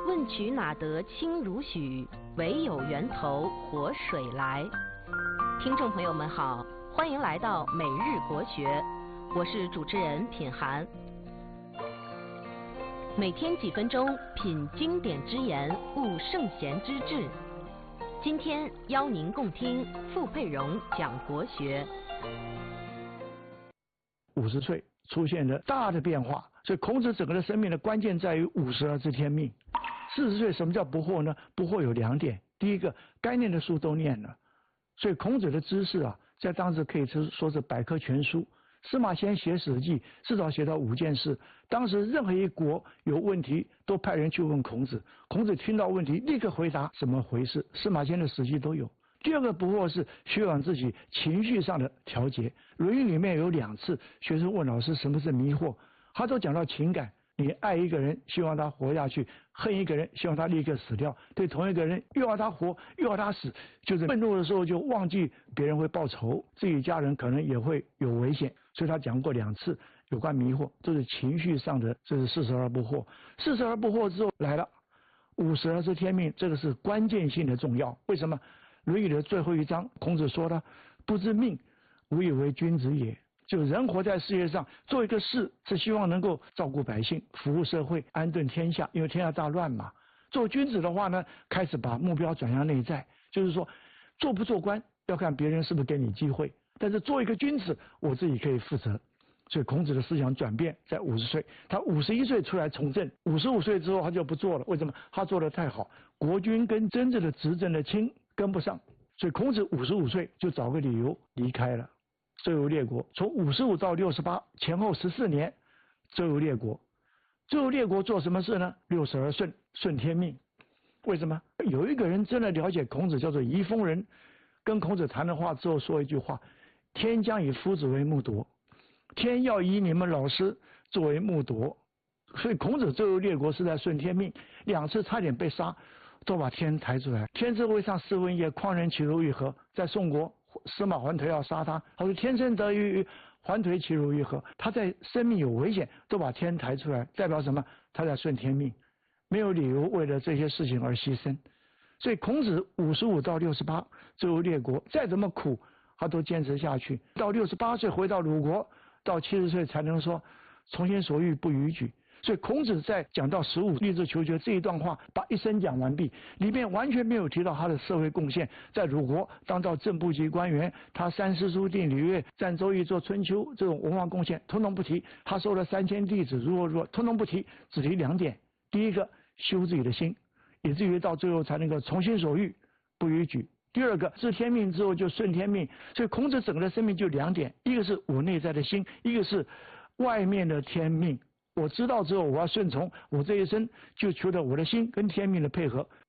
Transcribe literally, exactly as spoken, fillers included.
问渠哪得清如许？唯有源头活水来。听众朋友们好，欢迎来到每日国学，我是主持人品涵。每天几分钟，品经典之言，悟圣贤之治。今天邀您共听傅佩荣讲国学。 五十岁出现了大的变化，所以孔子整个的生命的关键在于五十而知天命。四十岁什么叫不惑呢？不惑有两点，第一个，该念的书都念了，所以孔子的知识啊，在当时可以说是百科全书。司马迁写《史记》，至少写到五件事。当时任何一国有问题，都派人去问孔子。孔子听到问题，立刻回答怎么回事。司马迁的《史记》都有。第二个不惑是学养自己情绪上的调节。《论语》里面有两次，学生问老师什么是迷惑，他都讲到情感。你爱一个人，希望他活下去；恨一个人，希望他立刻死掉。对同一个人，又要他活，又要他死，就是愤怒的时候就忘记别人会报仇，自己家人可能也会有危险。所以他讲过两次有关迷惑，这是情绪上的，这是四十而不惑。四十而不惑之后来了五十而知天命，这个是关键性的重要。为什么？《论语》的最后一章，孔子说了：“不知命，无以为君子也。”就人活在世界上，做一个事是希望能够照顾百姓、服务社会、安顿天下，因为天下大乱嘛。做君子的话呢，开始把目标转向内在，就是说，做不做官要看别人是不是给你机会，但是做一个君子，我自己可以负责。所以孔子的思想转变在五十岁，他五十一岁出来从政，五十五岁之后他就不做了。为什么？他做得太好，国君跟真正的执政的卿跟不上，所以孔子五十五岁就找个理由离开了。周游列国，从五十五到六十八前后十四年，周游列国。周游列国做什么事呢？六十而顺，顺天命。为什么？有一个人真的了解孔子，叫做仪封人，跟孔子谈了话之后说一句话：天将以夫子为木铎，天要以你们老师作为木铎。所以孔子周游列国是在顺天命，两次差点被杀，都把天抬出来。天之谓上斯文也，况人其如玉何？在宋国，司马桓魋要杀他，他说天生得于桓魋，其如玉何？他在生命有危险，都把天抬出来，代表什么？他在顺天命，没有理由为了这些事情而牺牲。所以孔子五十五到六十八周游列国，再怎么苦他都坚持下去，到六十八岁回到鲁国，到七十岁才能说从心所欲不逾矩。所以孔子在讲到十五立志求学这一段话，把一生讲完毕，里面完全没有提到他的社会贡献。在鲁国当到正部级官员，他三诗书定礼乐，占周易做春秋，这种文化贡献统统不提。他收了三千弟子，如何如何统统不提，只提两点：第一个，修自己的心，以至于到最后才能够从心所欲不逾矩；第二个，知天命之后就顺天命。所以孔子整个的生命就两点，一个是我内在的心，一个是外面的天命。我知道之后，我要顺从，我这一生就求得我的心跟天命的配合。